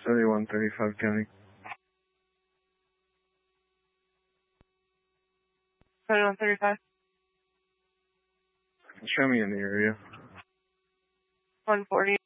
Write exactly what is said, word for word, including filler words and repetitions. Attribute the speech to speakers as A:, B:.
A: seventy-one thirty-five County.
B: seventy-one thirty-five.
A: Show me in the area.
B: one forty.